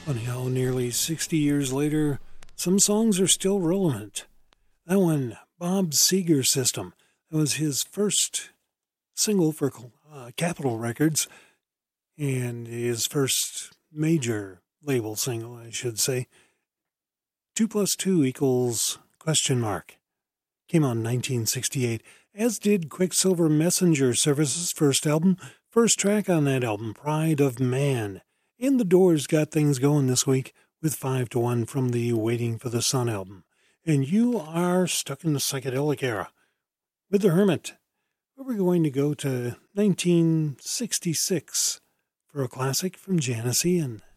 Funny how nearly 60 years later, some songs are still relevant. That one, Bob Seger System, that was his first single for Capitol Records and his first major label single, I should say. 2 plus 2 equals question mark. Came out in 1968, as did Quicksilver Messenger Service's first album, first track on that album, Pride of Man. And The Doors got things going this week with 5-1 from the Waiting for the Sun album. And you are stuck in the psychedelic era with The Hermit. We're going to go to 1966 for a classic from Janis Ian.